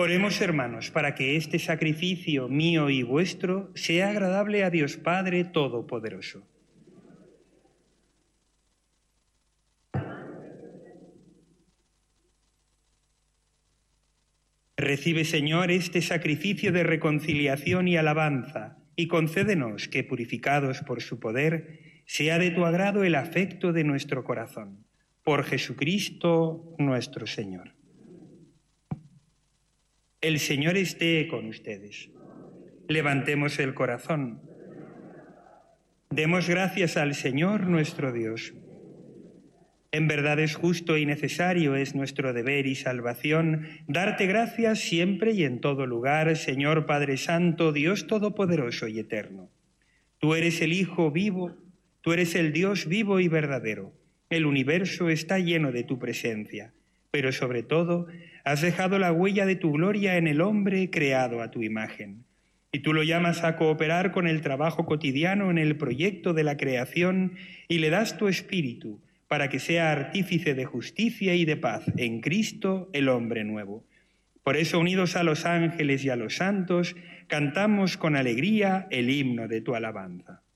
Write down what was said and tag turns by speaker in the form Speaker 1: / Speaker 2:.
Speaker 1: Oremos, hermanos, para que este sacrificio mío y vuestro sea agradable a Dios Padre Todopoderoso. Recibe, Señor, este sacrificio de reconciliación y alabanza, y concédenos que, purificados por su poder, sea de tu agrado el afecto de nuestro corazón. Por Jesucristo nuestro Señor. El Señor esté con ustedes. Levantemos el corazón. Demos gracias al Señor nuestro Dios. En verdad es justo y necesario, es nuestro deber y salvación, darte gracias siempre y en todo lugar, Señor Padre Santo, Dios Todopoderoso y Eterno. Tú eres el Hijo vivo, tú eres el Dios vivo y verdadero. El universo está lleno de tu presencia, pero sobre todo has dejado la huella de tu gloria en el hombre creado a tu imagen. Y tú lo llamas a cooperar con el trabajo cotidiano en el proyecto de la creación y le das tu espíritu para que sea artífice de justicia y de paz en Cristo, el hombre nuevo. Por eso, unidos a los ángeles y a los santos, cantamos con alegría el himno de tu alabanza.